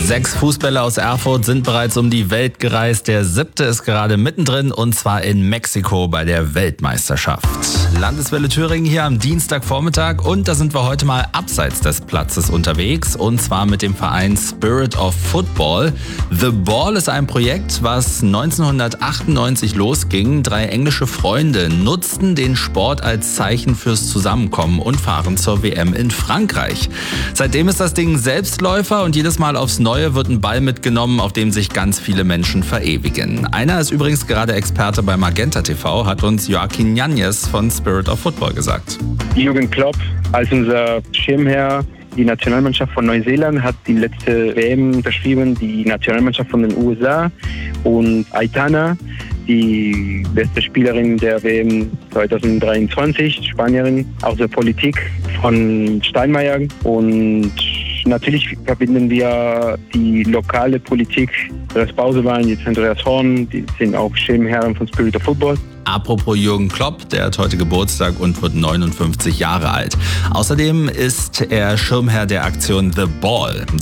6 Fußballer aus Erfurt sind bereits um die Welt gereist. Der 7. ist gerade mittendrin und zwar in Mexiko bei der Weltmeisterschaft. Landeswelle Thüringen hier am Dienstagvormittag und da sind wir heute mal abseits des Platzes unterwegs und zwar mit dem Verein Spirit of Football. The Ball ist ein Projekt, was 1998 losging. 3 englische Freunde nutzten den Sport als Zeichen fürs Zusammenkommen und fahren zur WM in Frankreich. Seitdem ist das Ding Selbstläufer und jedes Mal aufs Neue wird ein Ball mitgenommen, auf dem sich ganz viele Menschen verewigen. Einer ist übrigens gerade Experte bei Magenta TV, hat uns Joaquin Yanez von Spirit of Football gesagt. Jürgen Klopp als unser Schirmherr. Die Nationalmannschaft von Neuseeland hat die letzte WM unterschrieben, die Nationalmannschaft von den USA. Und Aitana, die beste Spielerin der WM 2023, Spanierin, aus der Politik von Steinmeier. Und natürlich verbinden wir die lokale Politik, das Pausewahlen, jetzt Andreas Horn, die sind auch Schirmherren von Spirit of Football. Apropos Jürgen Klopp, der hat heute Geburtstag und wird 59 Jahre alt. Außerdem ist er Schirmherr der Aktion The Ball.